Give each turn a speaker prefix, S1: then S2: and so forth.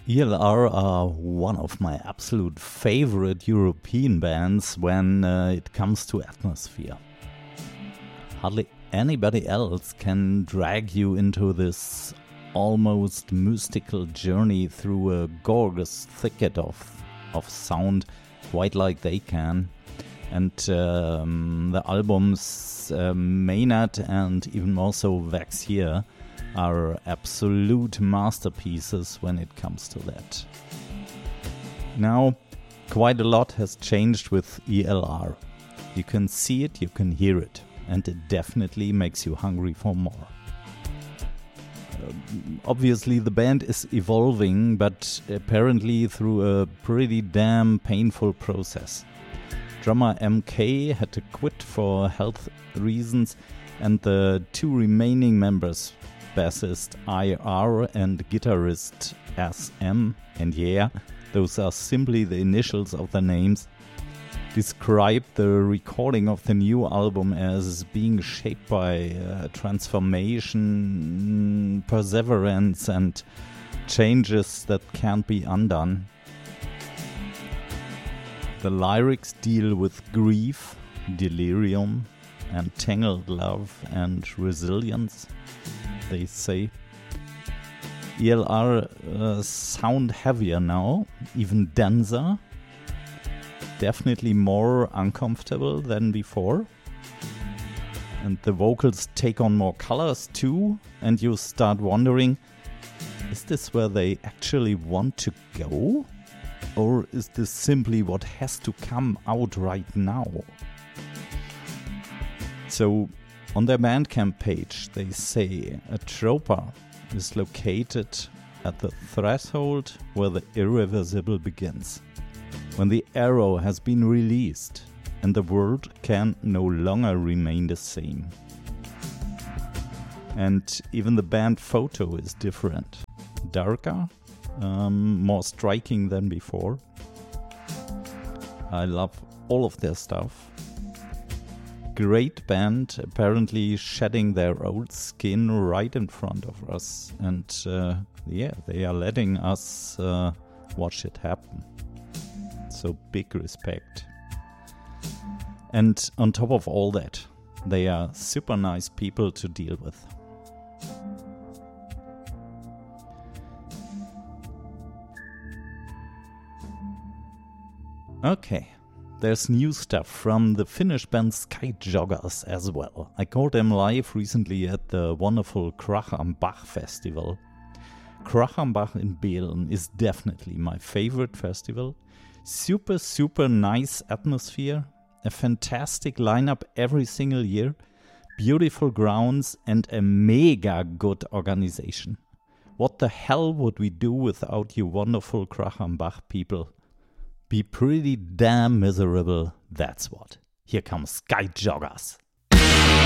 S1: ELR are one of my absolute favorite European bands when it comes to atmosphere. Hardly anybody else can drag you into this almost mystical journey through a gorgeous thicket of sound quite like they can. And the albums Maynard and even more so Vaxier are absolute masterpieces when it comes to that. Now, quite a lot has changed with ELR. You can see it, you can hear it, and it definitely makes you hungry for more. Obviously the band is evolving, but apparently through a pretty damn painful process. Drummer MK had to quit for health reasons, and the two remaining members, bassist IR and guitarist SM, and yeah, those are simply the initials of their names, described the recording of the new album as being shaped by transformation, perseverance, and changes that can't be undone. The lyrics deal with grief, delirium, and tangled love and resilience, they say. ELR sound heavier now, even denser, definitely more uncomfortable than before. And the vocals take on more colors too, and you start wondering, is this where they actually want to go? Or is this simply what has to come out right now? So, on their Bandcamp page, they say a tropa is located at the threshold where the irreversible begins. When the arrow has been released and the world can no longer remain the same. And even the band photo is different. Darker, more striking than before. I love all of their stuff. Great band, apparently shedding their old skin right in front of us. And they are letting us watch it happen. So big respect. And on top of all that, they are super nice people to deal with. Okay. There's new stuff from the Finnish band Skyjoggers as well. I caught them live recently at the wonderful Krach am Bach festival. Krach am Bach in Beelen is definitely my favorite festival. Super, super nice atmosphere. A fantastic lineup every single year. Beautiful grounds and a mega good organization. What the hell would we do without you wonderful Krach am Bach people? Be pretty damn miserable, that's what. Here comes Skyjoggers.